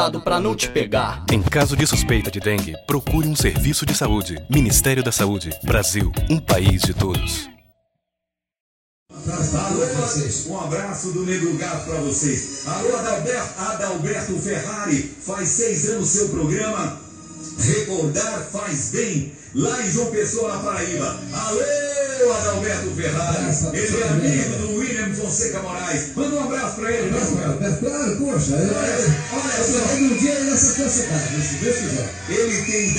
pra não te pegar. Em caso de suspeita de dengue, procure um serviço de saúde. Ministério da Saúde. Brasil, um país de todos. Um abraço do Negro Gato pra vocês. Alô, Adalberto Ferrari. Faz 6 anos seu programa Recordar Faz Bem, lá em João Pessoa, na Paraíba. Alô, Adalberto Ferrari. Ele é amigo do William Fonseca Moraes. Manda um abraço pra ele, né? Claro, poxa. Olha só, um dia nessa cidade, se Deus quiser. Ele tem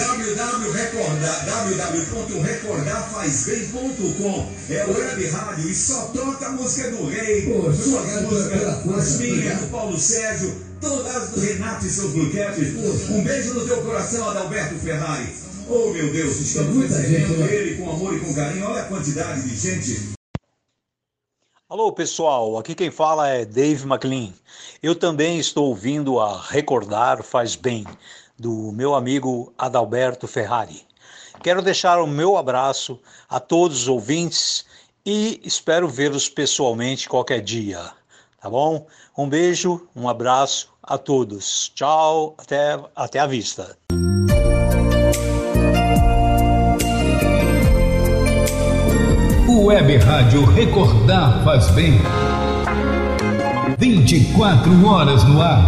www.recordarfazbem.com. É o web rádio e só toca a música do Rei. Poxa, suas músicas, as minhas, do Paulo Sérgio, todas do Renato e seus Bluecaps. Um beijo no teu coração, Adalberto Ferrari. Oh, meu Deus, estamos recebendo ele com amor e com carinho. Olha a quantidade de gente. Alô, pessoal, aqui quem fala é Dave McLean. Eu também estou ouvindo a Recordar Faz Bem, do meu amigo Adalberto Ferrari. Quero deixar o meu abraço a todos os ouvintes e espero vê-los pessoalmente qualquer dia, tá bom? Um beijo, um abraço a todos. Tchau, até a vista. Web Rádio Recordar Faz Bem. 24 horas no ar.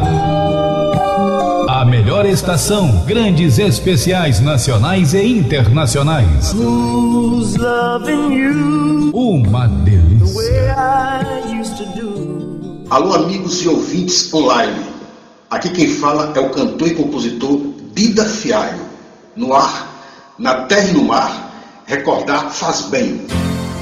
A melhor estação, grandes especiais nacionais e internacionais. Who's loving you? Uma delícia. The way I used to do. Alô, amigos e ouvintes online. Aqui quem fala é o cantor e compositor Dida Fialho. No ar, na terra e no mar, Recordar Faz Bem.